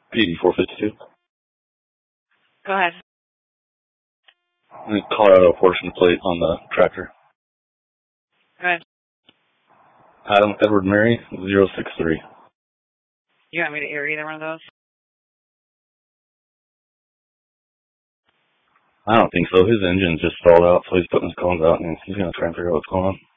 PD 452. Go ahead. Colorado portion plate on the tractor. Go ahead. Adam Edward Mary 063. You want me to air either one of those? I don't think so. His engine just stalled out, so he's putting his cones out and he's going to try and figure out what's going on.